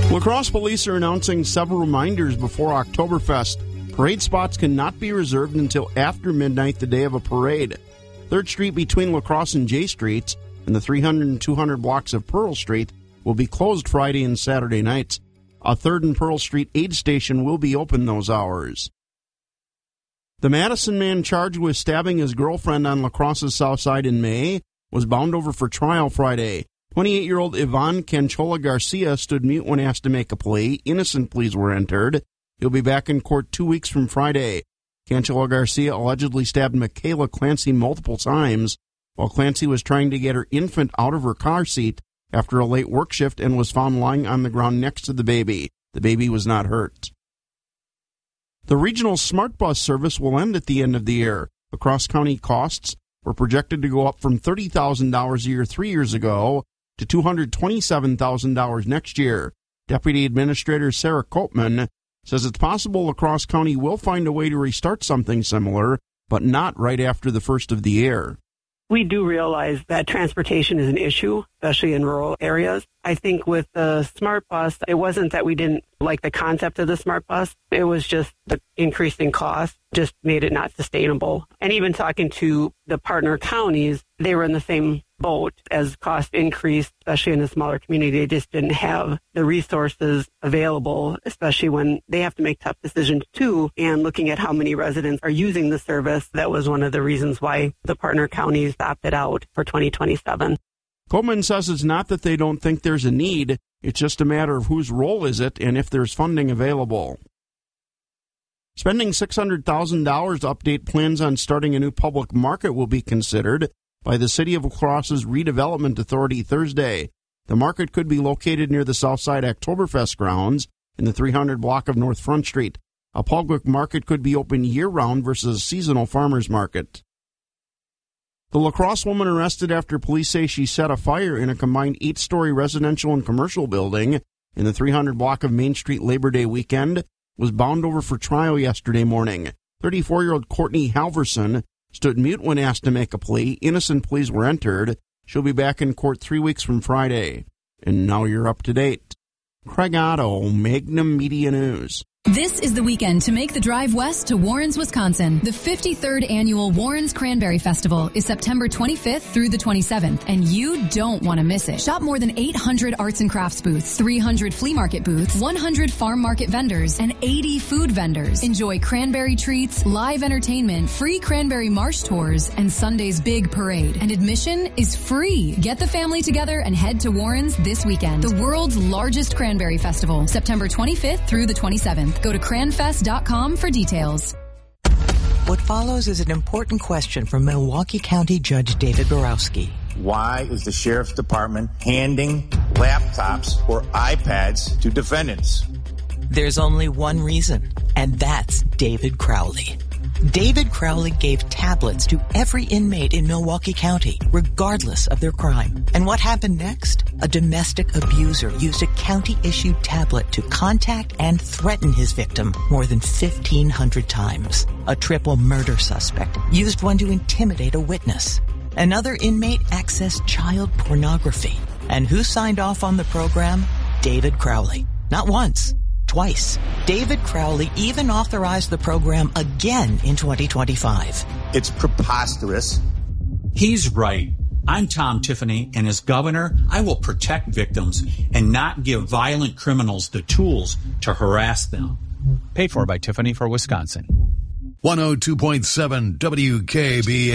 La Crosse police are announcing several reminders before Oktoberfest. Parade spots cannot be reserved until after midnight the day of a parade. 3rd Street between La Crosse and J Streets and the 300 and 200 blocks of Pearl Street will be closed Friday and Saturday nights. A 3rd and Pearl Street aid station will be open those hours. The Madison man charged with stabbing his girlfriend on La Crosse's south side in May was bound over for trial Friday. 28-year-old Ivan Canchola Garcia stood mute when asked to make a plea. Innocent pleas were entered. He'll be back in court 2 weeks from Friday. Canchola Garcia allegedly stabbed Michaela Clancy multiple times while Clancy was trying to get her infant out of her car seat after a late work shift and was found lying on the ground next to the baby. The baby was not hurt. The regional Smart Bus service will end at the end of the year. The cross-county costs were projected to go up from $30,000 a year 3 years ago to $227,000 next year. Deputy Administrator Sarah Koopman says it's possible La Crosse County will find a way to restart something similar, but not right after the first of the year. We do realize that transportation is an issue, especially in rural areas. I think with the Smart Bus, it wasn't that we didn't like the concept of the Smart Bus. It was just the increasing cost just made it not sustainable. And even talking to the partner counties, they were in the same boat. As cost increased, especially in the smaller community, they just didn't have the resources available, especially when they have to make tough decisions too. And looking at how many residents are using the service, that was one of the reasons why the partner counties opted out for 2027. Coleman says it's not that they don't think there's a need, it's just a matter of whose role is it and if there's funding available. Spending $600,000 to update plans on starting a new public market will be considered by the City of La Crosse's Redevelopment Authority Thursday. The market could be located near the Southside Oktoberfest grounds in the 300 block of North Front Street. A public market could be open year-round versus a seasonal farmers market. The La Crosse woman arrested after police say she set a fire in a combined 8-story residential and commercial building in the 300 block of Main Street Labor Day weekend was bound over for trial yesterday morning. 34-year-old Courtney Halverson stood mute when asked to make a plea. Innocent pleas were entered. She'll be back in court 3 weeks from Friday. And now you're up to date. Craig Otto, Magnum Media News. This is the weekend to make the drive west to Warrens, Wisconsin. The 53rd annual Warrens Cranberry Festival is September 25th through the 27th, and you don't want to miss it. Shop more than 800 arts and crafts booths, 300 flea market booths, 100 farm market vendors, and 80 food vendors. Enjoy cranberry treats, live entertainment, free cranberry marsh tours, and Sunday's big parade. And admission is free. Get the family together and head to Warrens this weekend. The world's largest cranberry festival, September 25th through the 27th. Go to cranfest.com for details. What follows is an important question from Milwaukee County Judge David Borowski. Why is the Sheriff's Department handing laptops or iPads to defendants? There's only one reason, and that's David Crowley. David Crowley gave tablets to every inmate in Milwaukee County, regardless of their crime. And what happened next? A domestic abuser used a county-issued tablet to contact and threaten his victim more than 1,500 times. A triple murder suspect used one to intimidate a witness. Another inmate accessed child pornography. And who signed off on the program? David Crowley. Not once. Twice. David Crowley even authorized the program again in 2025. It's preposterous. He's right. I'm Tom Tiffany, and as governor, I will protect victims and not give violent criminals the tools to harass them. Paid for by Tiffany for Wisconsin. 102.7 WKBA.